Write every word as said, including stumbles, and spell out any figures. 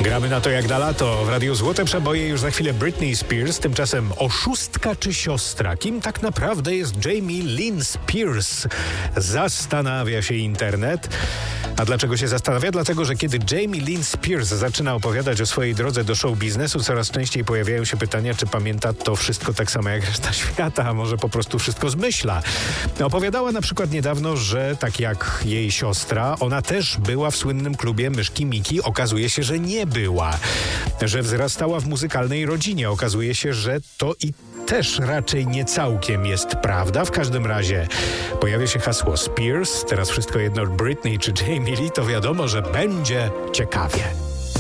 Gramy na to jak na lato. W Radiu Złote Przeboje już za chwilę Britney Spears. Tymczasem oszustka czy siostra? Kim tak naprawdę jest Jamie Lynn Spears? Zastanawia się internet. A dlaczego się zastanawia? Dlatego, że kiedy Jamie Lynn Spears zaczyna opowiadać o swojej drodze do show biznesu, coraz częściej pojawiają się pytania, czy pamięta to wszystko tak samo jak reszta świata, a może po prostu wszystko zmyśla. Opowiadała na przykład niedawno, że tak jak jej siostra, ona też była w słynnym klubie Myszki Miki. Okazuje się, że nie była. Że wzrastała w muzykalnej rodzinie. Okazuje się, że to i też raczej nie całkiem jest prawda. W każdym razie pojawia się hasło Spears. Teraz wszystko jedno Britney czy Jamie Lee, to wiadomo, że będzie ciekawie.